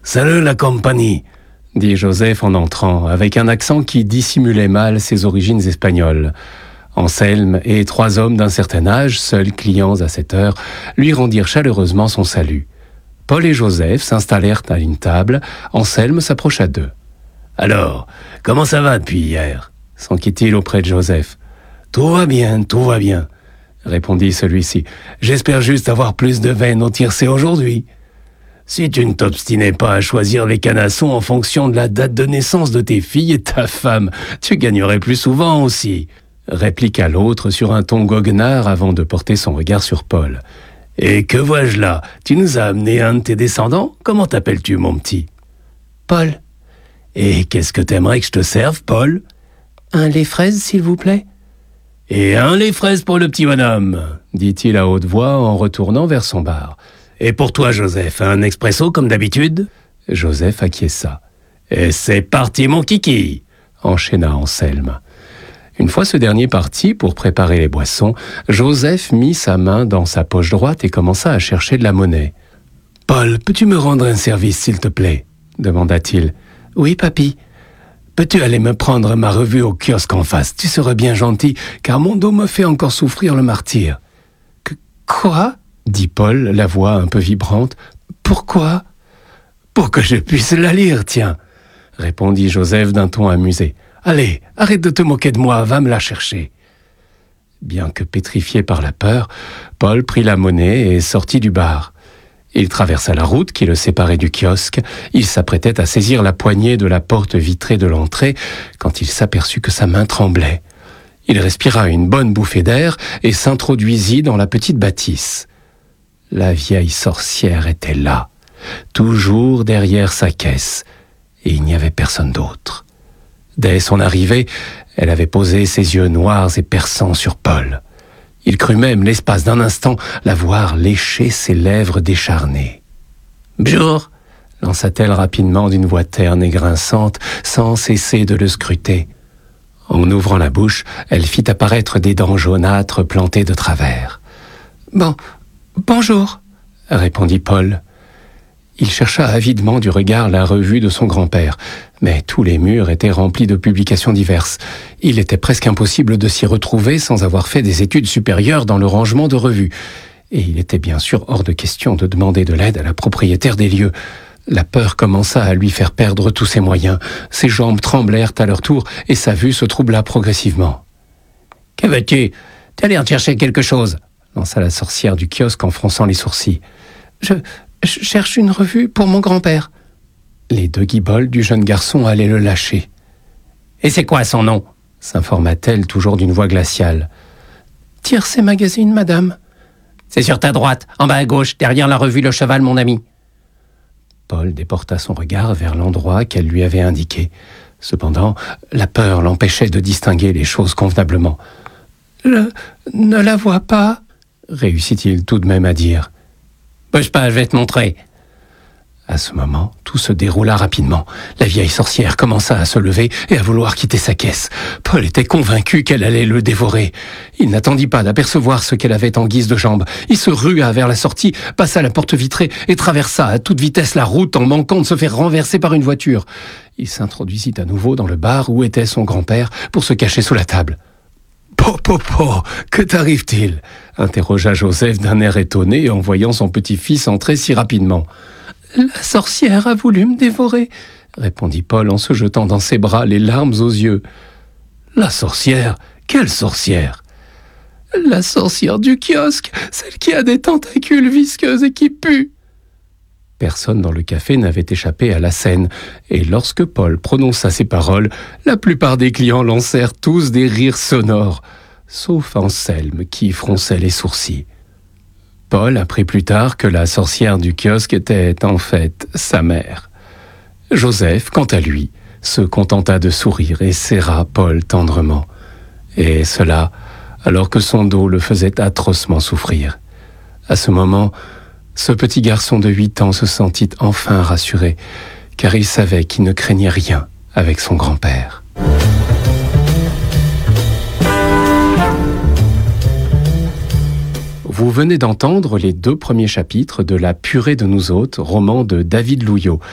Salut la compagnie, dit Joseph en entrant, avec un accent qui dissimulait mal ses origines espagnoles. Anselme et 3 hommes d'un certain âge, seuls clients à cette heure, lui rendirent chaleureusement son salut. Paul et Joseph s'installèrent à une table. Anselme s'approcha d'eux. « Alors, comment ça va depuis hier ?» s'enquit-il auprès de Joseph. « Tout va bien, répondit celui-ci. « J'espère juste avoir plus de veine au tiercé aujourd'hui. » « Si tu ne t'obstinais pas à choisir les canassons en fonction de la date de naissance de tes filles et de ta femme, tu gagnerais plus souvent aussi, » répliqua l'autre sur un ton goguenard avant de porter son regard sur Paul. « Et que vois-je là? Tu nous as amené un de tes descendants? Comment t'appelles-tu, mon petit? »« Paul. »« Et qu'est-ce que t'aimerais que je te serve, Paul? »« Un lait fraise, s'il vous plaît. »« Et un lait fraise pour le petit bonhomme, » dit-il à haute voix en retournant vers son bar. « Et pour toi, Joseph, un expresso comme d'habitude ?» Joseph acquiesça. « Et c'est parti, mon kiki !» enchaîna Anselme. Une fois ce dernier parti pour préparer les boissons, Joseph mit sa main dans sa poche droite et commença à chercher de la monnaie. « Paul, peux-tu me rendre un service, s'il te plaît ?» demanda-t-il. « Oui, papy. »« Peux-tu aller me prendre ma revue au kiosque en face? Tu serais bien gentil, car mon dos me fait encore souffrir le martyre. »« Quoi ?» dit Paul, la voix un peu vibrante. « Pourquoi ?»« Pour que je puisse la lire, tiens !» répondit Joseph d'un ton amusé. « Allez, arrête de te moquer de moi, va me la chercher. » Bien que pétrifié par la peur, Paul prit la monnaie et sortit du bar. Il traversa la route qui le séparait du kiosque. Il s'apprêtait à saisir la poignée de la porte vitrée de l'entrée quand il s'aperçut que sa main tremblait. Il respira une bonne bouffée d'air et s'introduisit dans la petite bâtisse. La vieille sorcière était là, toujours derrière sa caisse, et il n'y avait personne d'autre. Dès son arrivée, elle avait posé ses yeux noirs et perçants sur Paul. Il crut même, l'espace d'un instant, la voir lécher ses lèvres décharnées. « Bonjour !» lança-t-elle rapidement d'une voix terne et grinçante, sans cesser de le scruter. En ouvrant la bouche, elle fit apparaître des dents jaunâtres plantées de travers. « Bonjour !» répondit Paul. Il chercha avidement du regard la revue de son grand-père, mais tous les murs étaient remplis de publications diverses. Il était presque impossible de s'y retrouver sans avoir fait des études supérieures dans le rangement de revues. Et il était bien sûr hors de question de demander de l'aide à la propriétaire des lieux. La peur commença à lui faire perdre tous ses moyens. Ses jambes tremblèrent à leur tour et sa vue se troubla progressivement. « Que veux-tu? T'as l'air de chercher quelque chose ?» lança la sorcière du kiosque en fronçant les sourcils. Je cherche une revue pour mon grand-père. » Les 2 guibolles du jeune garçon allaient le lâcher. « Et c'est quoi son nom ?» s'informa-t-elle toujours d'une voix glaciale. « Tiercé Magazine, madame. »« C'est sur ta droite, en bas à gauche, derrière la revue Le Cheval, mon ami. » Paul déporta son regard vers l'endroit qu'elle lui avait indiqué. Cependant, la peur l'empêchait de distinguer les choses convenablement. « Je ne la vois pas, » réussit-il tout de même à dire. « Bouge pas, je vais te montrer. » À ce moment, tout se déroula rapidement. La vieille sorcière commença à se lever et à vouloir quitter sa caisse. Paul était convaincu qu'elle allait le dévorer. Il n'attendit pas d'apercevoir ce qu'elle avait en guise de jambes. Il se rua vers la sortie, passa la porte vitrée et traversa à toute vitesse la route en manquant de se faire renverser par une voiture. Il s'introduisit à nouveau dans le bar où était son grand-père pour se cacher sous la table. « Que t'arrive-t-il » interrogea Joseph d'un air étonné en voyant son petit-fils entrer si rapidement. « La sorcière a voulu me dévorer » répondit Paul en se jetant dans ses bras, les larmes aux yeux. « La sorcière? Quelle sorcière ?»« La sorcière du kiosque, celle qui a des tentacules visqueuses et qui pue » Personne dans le café n'avait échappé à la scène, et lorsque Paul prononça ces paroles, la plupart des clients lancèrent tous des rires sonores, sauf Anselme qui fronçait les sourcils. Paul apprit plus tard que la sorcière du kiosque était en fait sa mère. Joseph, quant à lui, se contenta de sourire et serra Paul tendrement. Et cela, alors que son dos le faisait atrocement souffrir. À ce moment, ce petit garçon de 8 ans se sentit enfin rassuré, car il savait qu'il ne craignait rien avec son grand-père. Vous venez d'entendre les 2 premiers chapitres de La Purée de nous autres, roman de David Louillot.